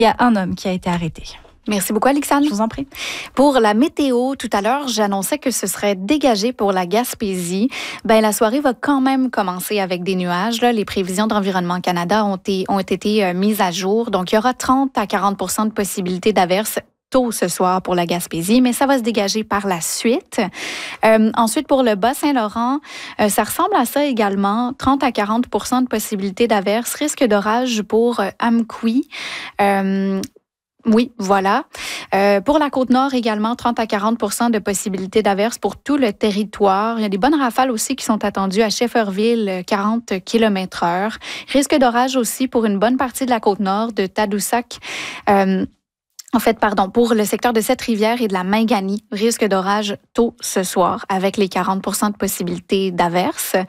Il y a un homme qui a été arrêté. Merci beaucoup, Alexandre. Je vous en prie. Pour la météo, tout à l'heure, j'annonçais que ce serait dégagé pour la Gaspésie. La soirée va quand même commencer avec des nuages. Là. Les prévisions d'Environnement Canada ont été mises à jour. Donc, il y aura 30 à 40 de possibilités d'averses tôt ce soir pour la Gaspésie, mais ça va se dégager par la suite. Ensuite, pour le Bas-Saint-Laurent, ça ressemble à ça également. 30 à 40 de possibilités d'averses. Risque d'orage pour Amqui. Oui, voilà. Pour la Côte-Nord également, 30 à 40 de possibilités d'averses pour tout le territoire. Il y a des bonnes rafales aussi qui sont attendues à Shefferville, 40 km/h. Risque d'orage aussi pour une bonne partie de la Côte-Nord, de Tadoussac. Pour le secteur de Sept-Rivières et de la Mingani, risque d'orage tôt ce soir avec les 40 de possibilités d'averses.